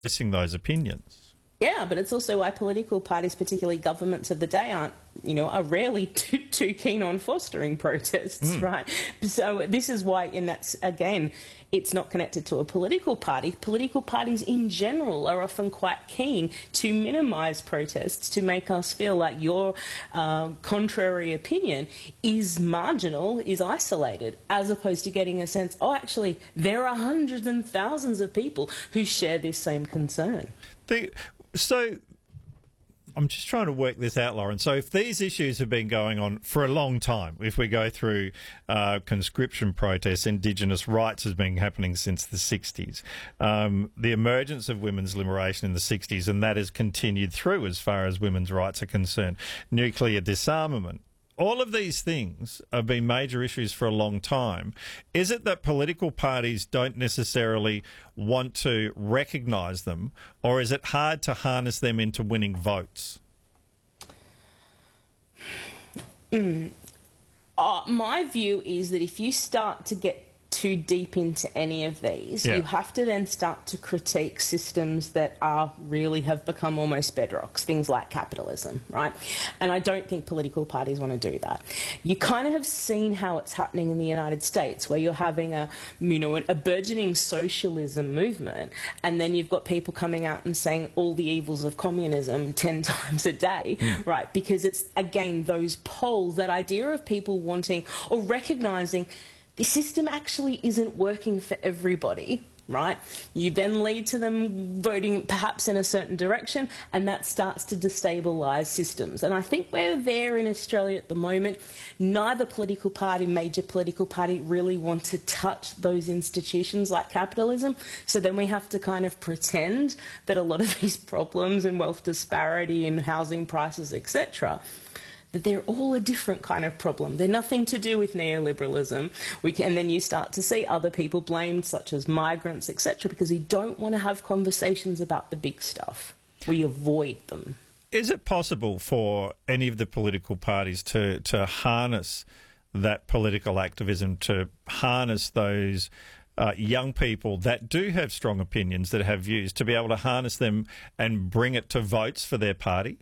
Missing those opinions. Yeah, but it's also why political parties, particularly governments of the day, are rarely too keen on fostering protests, right? So this is why, and that's, again, it's not connected to a political party. Political parties in general are often quite keen to minimise protests, to make us feel like your contrary opinion is marginal, is isolated, as opposed to getting a sense, oh, actually, there are hundreds and thousands of people who share this same concern. So I'm just trying to work this out, Lauren. So if these issues have been going on for a long time, if we go through conscription protests, Indigenous rights has been happening since the 60s, the emergence of women's liberation in the 60s, and that has continued through as far as women's rights are concerned, nuclear disarmament. All of these things have been major issues for a long time. Is it that political parties don't necessarily want to recognise them, or is it hard to harness them into winning votes? My view is that if you start to get too deep into any of these, you have to then start to critique systems that really have become almost bedrocks, things like capitalism, right? And I don't think political parties want to do that. You kind of have seen how it's happening in the United States, where you're having a burgeoning socialism movement, and then you've got people coming out and saying all the evils of communism 10 times a day, right? Because it's, again, those poles, that idea of people wanting or recognising the system actually isn't working for everybody, right? You then lead to them voting perhaps in a certain direction, and that starts to destabilise systems. And I think we're there in Australia at the moment. Neither major political party really want to touch those institutions like capitalism. So then we have to kind of pretend that a lot of these problems and wealth disparity and housing prices, etc., that they're all a different kind of problem. They're nothing to do with neoliberalism. And then you start to see other people blamed, such as migrants, etc., because we don't want to have conversations about the big stuff. We avoid them. Is it possible for any of the political parties to harness that political activism, to harness those young people that do have strong opinions, that have views, to be able to harness them and bring it to votes for their party?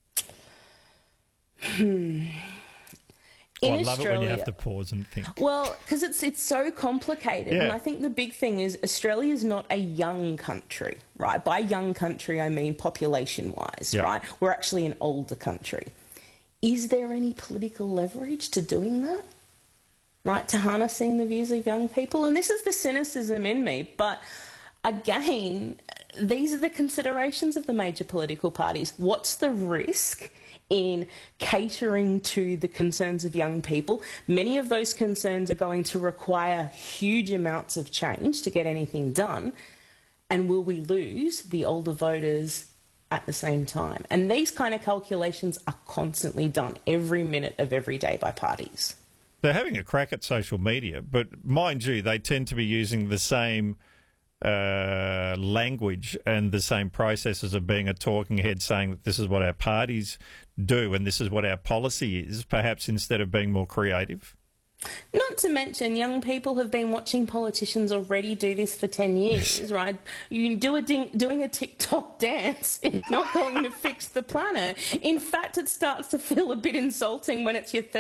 I love it when you have to pause and think. Well, because it's so complicated. And I think the big thing is Australia is not a young country, right? By young country, I mean population-wise, right? We're actually an older country. Is there any political leverage to doing that, right? To harnessing the views of young people? And this is the cynicism in me. But again, these are the considerations of the major political parties. What's the risk in catering to the concerns of young people? Many of those concerns are going to require huge amounts of change to get anything done. And will we lose the older voters at the same time? And these kind of calculations are constantly done every minute of every day by parties. They're having a crack at social media, but mind you, they tend to be using the same language and the same processes of being a talking head, saying that this is what our parties do and this is what our policy is, perhaps instead of being more creative. Not to mention, young people have been watching politicians already do this for 10 years, right? You doing a TikTok dance is not going to fix the planet. In fact, it starts to feel a bit insulting when it's your